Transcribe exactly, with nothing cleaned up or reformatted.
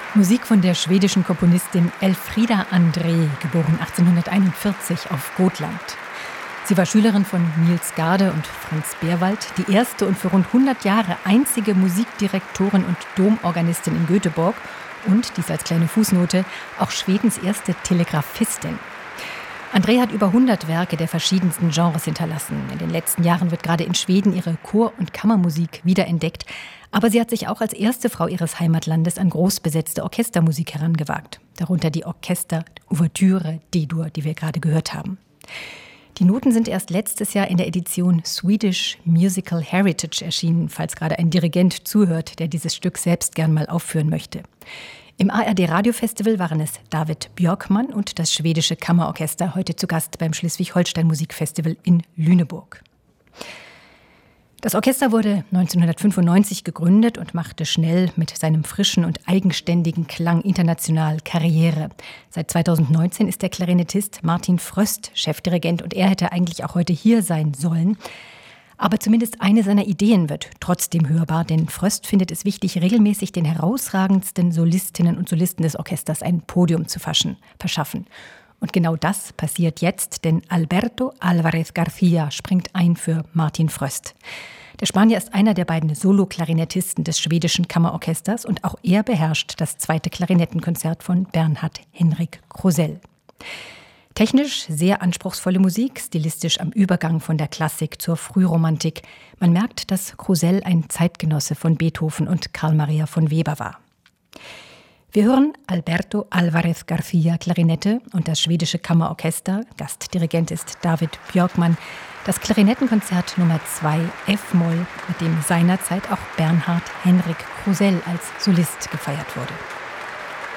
Musik von der schwedischen Komponistin Elfriede André, geboren achtzehnhunderteinundvierzig auf Gotland. Sie war Schülerin von Niels Gade und Franz Berwald, die erste und für rund hundert Jahre einzige Musikdirektorin und Domorganistin in Göteborg und, dies als kleine Fußnote, auch Schwedens erste Telegraphistin. André hat über hundert Werke der verschiedensten Genres hinterlassen. In den letzten Jahren wird gerade in Schweden ihre Chor- und Kammermusik wiederentdeckt. Aber sie hat sich auch als erste Frau ihres Heimatlandes an großbesetzte Orchestermusik herangewagt. Darunter die Orchester-Ouvertüre D-Dur, die wir gerade gehört haben. Die Noten sind erst letztes Jahr in der Edition Swedish Musical Heritage erschienen, falls gerade ein Dirigent zuhört, der dieses Stück selbst gern mal aufführen möchte. Im A R D-Radiofestival waren es David Björkman und das schwedische Kammerorchester, heute zu Gast beim Schleswig-Holstein-Musikfestival in Lüneburg. Das Orchester wurde neunzehnhundertfünfundneunzig gegründet und machte schnell mit seinem frischen und eigenständigen Klang international Karriere. Seit zweitausendneunzehn ist der Klarinettist Martin Fröst Chefdirigent und er hätte eigentlich auch heute hier sein sollen. Aber zumindest eine seiner Ideen wird trotzdem hörbar, denn Fröst findet es wichtig, regelmäßig den herausragendsten Solistinnen und Solisten des Orchesters ein Podium zu verschaffen. Und genau das passiert jetzt, denn Alberto Álvarez García springt ein für Martin Fröst. Der Spanier ist einer der beiden Solo-Klarinettisten des schwedischen Kammerorchesters und auch er beherrscht das zweite Klarinettenkonzert von Bernhard Henrik Krusell. Technisch sehr anspruchsvolle Musik, stilistisch am Übergang von der Klassik zur Frühromantik. Man merkt, dass Krusell ein Zeitgenosse von Beethoven und Carl Maria von Weber war. Wir hören Alberto Álvarez García Klarinette und das schwedische Kammerorchester. Gastdirigent ist David Björkman. Das Klarinettenkonzert Nummer zwei F-Moll, mit dem seinerzeit auch Bernhard Henrik Krusell als Solist gefeiert wurde.